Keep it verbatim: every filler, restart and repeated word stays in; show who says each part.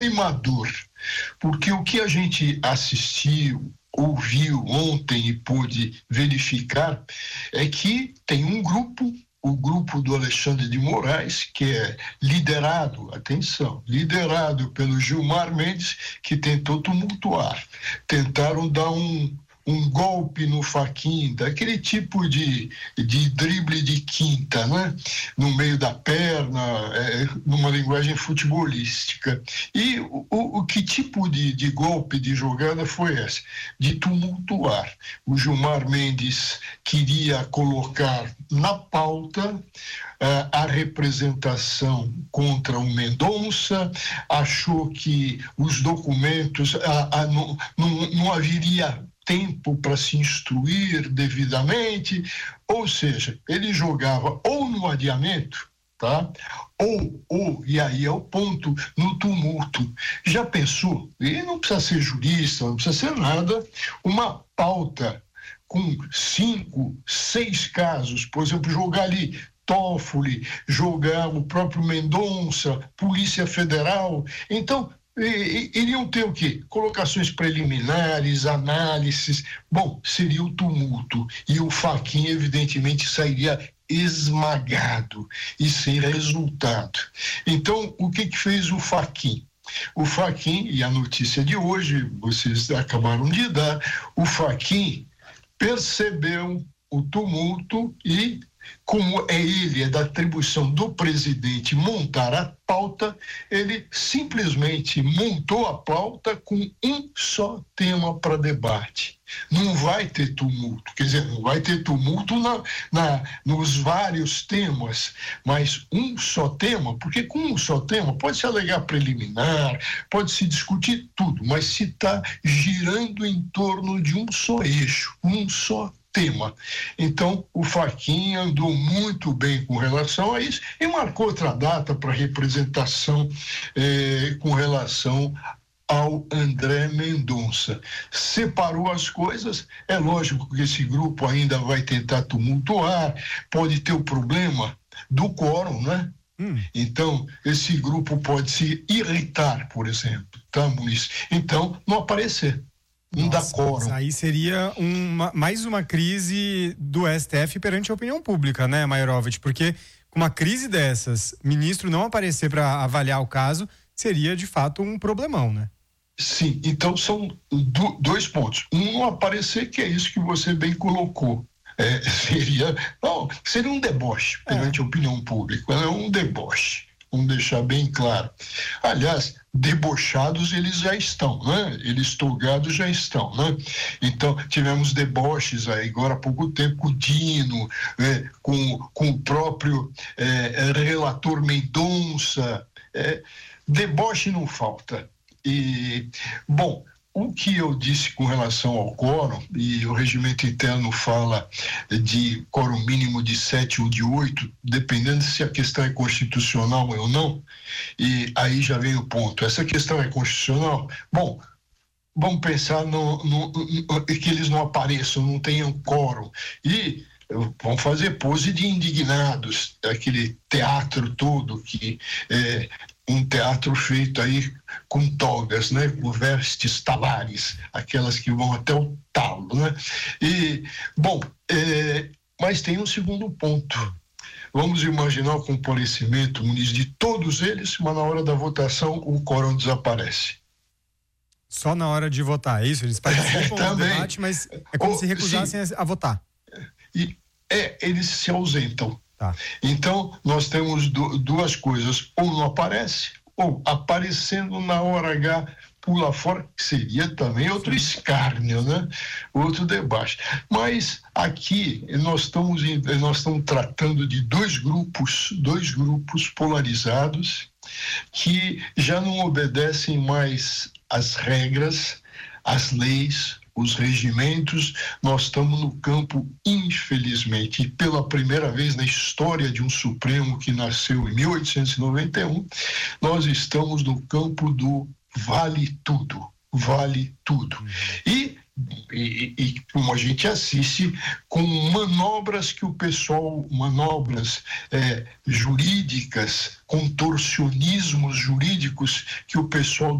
Speaker 1: animador, porque o que a gente assistiu, ouviu ontem e pôde verificar é que tem um grupo, o grupo do Alexandre de Moraes, que é liderado, atenção, liderado pelo Gilmar Mendes, que tentou tumultuar. Tentaram dar um, um golpe no Fachin, daquele tipo de, de drible de quinta, né? No meio da perna, é, numa linguagem futebolística. E o, o que tipo de, de golpe, de jogada foi essa? De tumultuar. O Gilmar Mendes queria colocar na pauta uh, a representação contra o Mendonça, achou que os documentos, uh, uh, não, não, não haveria tempo para se instruir devidamente, ou seja, ele jogava ou no adiamento, tá? Ou, ou, e aí é o ponto, no tumulto. Já pensou? E não precisa ser jurista, não precisa ser nada, uma pauta com cinco, seis casos, por exemplo, jogar ali Toffoli, jogar o próprio Mendonça, Polícia Federal, então iriam ter o quê? Colocações preliminares, análises. Bom, seria o tumulto. E o Fachin, evidentemente, sairia esmagado e sem resultado. Então, o que que fez o Fachin? O Fachin, e a notícia de hoje, vocês acabaram de dar, o Fachin percebeu o tumulto e, como é ele, é da atribuição do presidente montar a pauta, ele simplesmente montou a pauta com um só tema para debate. Não vai ter tumulto, quer dizer, não vai ter tumulto na, na, nos vários temas, mas um só tema, porque com um só tema pode-se alegar preliminar, pode-se discutir tudo, mas se está girando em torno de um só eixo, um só tema. Então, o Fachin andou muito bem com relação a isso e marcou outra data para representação eh, com relação ao André Mendonça. Separou as coisas, é lógico que esse grupo ainda vai tentar tumultuar, pode ter o problema do quórum, né? Hum. Então, esse grupo pode se irritar, por exemplo, tá, Muniz? Então, não aparecer. Não dá quórum.
Speaker 2: Aí seria uma, mais uma crise do S T F perante a opinião pública, né, Maierovitch? Porque com uma crise dessas, ministro não aparecer para avaliar o caso, seria de fato um problemão, né?
Speaker 1: Sim, então são do, dois pontos. Um, não aparecer, que é isso que você bem colocou. É, seria, não, seria um deboche perante é. a opinião pública, é um deboche. Vamos deixar bem claro. Aliás, debochados eles já estão, né? Eles togados já estão, né? Então, tivemos deboches aí, agora há pouco tempo, com o Dino, é, com, com o próprio é, relator Mendonça. É, deboche não falta. E, bom, o que eu disse com relação ao quórum, e o regimento interno fala de quórum mínimo de sete ou de oito, dependendo se a questão é constitucional ou não, e aí já vem o ponto. Essa questão é constitucional? Bom, vamos pensar no, no, no, que eles não apareçam, não tenham quórum. E vão fazer pose de indignados, aquele teatro todo que é um teatro feito aí com togas, né, com vestes talares, aquelas que vão até o talo, né? E, bom, é, mas tem um segundo ponto. Vamos imaginar o comparecimento, Muniz, de todos eles, mas na hora da votação o quórum desaparece.
Speaker 2: Só na hora de votar, é isso? Eles participam do debate, mas é como oh, se recusassem a, a votar.
Speaker 1: E, é, eles se ausentam.
Speaker 2: Tá.
Speaker 1: Então, nós temos du- duas coisas, ou não aparece, ou aparecendo na hora H, pula fora, que seria também outro escárnio, né? Outro debate. Mas aqui nós estamos, nós estamos tratando de dois grupos, dois grupos polarizados, que já não obedecem mais às regras, às leis, os regimentos. Nós estamos no campo, infelizmente, e pela primeira vez na história de um Supremo que nasceu em mil oitocentos e noventa e um, nós estamos no campo do vale tudo, vale tudo. E e, e como a gente assiste, com manobras que o pessoal, manobras é, jurídicas, contorcionismos jurídicos que o pessoal